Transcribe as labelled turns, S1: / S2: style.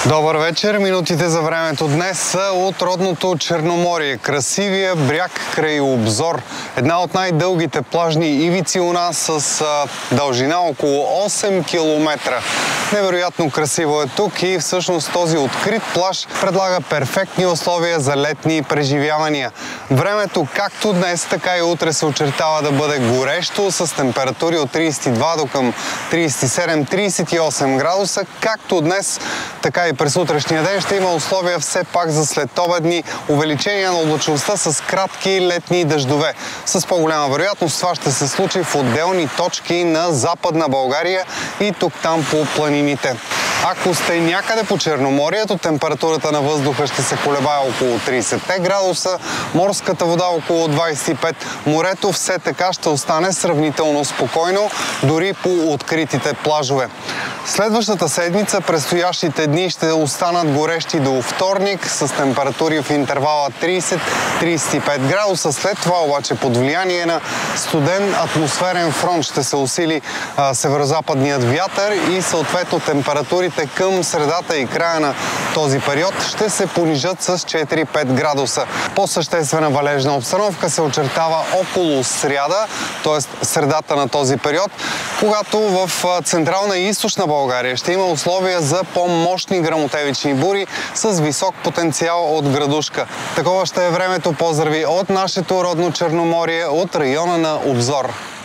S1: Добър вечер! Минутите за времето днес са от родното Черноморие. Красивия бряг край Обзор. Една от най-дългите плажни ивици у нас с дължина около 8 км. Невероятно красиво е тук и всъщност този открит плаж предлага перфектни условия за летни преживявания. Времето както днес, така и утре се очертава да бъде горещо с температури от 32 до към 37-38 градуса. Както днес, така и през утрешния ден ще има условия все пак за следобедни увеличения на облачността с кратки летни дъждове. С по-голяма вероятност това ще се случи в отделни точки на Западна България и тук-там по планините. Ако сте някъде по Черноморието, температурата на въздуха ще се колебае около 30 градуса, морската вода около 25, морето все така ще остане сравнително спокойно, дори по откритите плажове. Следващата седмица, предстоящите дни ще останат горещи до вторник с температури в интервала 30-35 градуса. След това обаче под влияние на студен атмосферен фронт ще се усили северозападният вятър и съответно температурите към средата и края на този период ще се понижат с 4-5 градуса. По-съществена валежна обстановка се очертава около сряда, т.е. средата на този период, когато в централна и източна България ще има условия за по-мощни гръмотевични бури с висок потенциал от градушка. Такова ще е времето. Поздрави от нашето родно Черноморие, от района на Обзор.